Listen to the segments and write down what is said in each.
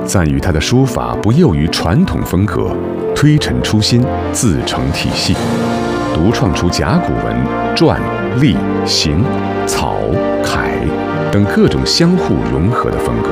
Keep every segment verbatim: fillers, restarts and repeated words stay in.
赞誉他的书法不囿于传统风格，推陈出新，自成体系，独创出甲骨文、篆、隶、行、草、楷等各种相互融合的风格。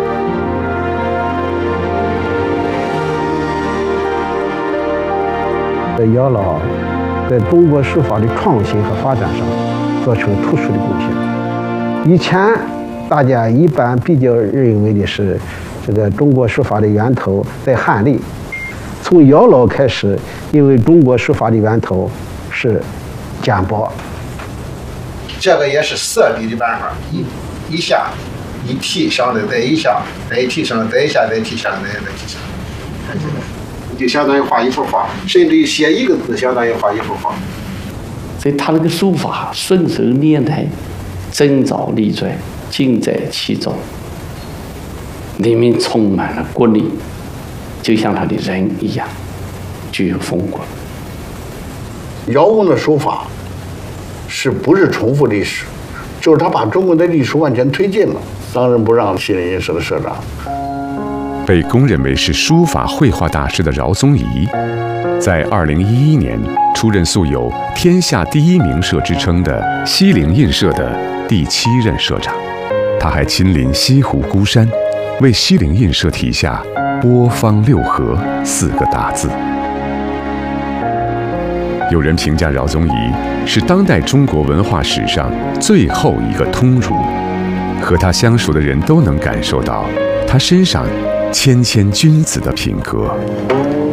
姚老在中国书法的创新和发展上做出突出的贡献。以前大家一般比较认为的是，这个中国书法的源头在汉隶。从姚老开始，因为中国书法的源头是简帛， 这个也是色笔的办法，一一下一提上来，再一下，再一提上来，再一下，再提上来，再再提上来，就相当于画一幅画，甚至于写一个字相当于画一幅画。 所以他那个书法顺手拈来，真凿立拽，尽在其中，里面充满了国力，就像他的人一样，具有风骨。 姚公的书法是不是重复历史？就是他把中国的历史完全推进了，当仁不让西泠印社的社长。 被公认为是书法绘画大师的饶宗颐，在二零一一年出任素有“天下第一名社”之称的西泠印社的第七任社长。他还亲临西湖孤山，为西泠印社题下“波方六合”四个大字。有人评价饶宗颐是当代中国文化史上最后一个通儒，和他相熟的人都能感受到他身上谦谦君子的品格。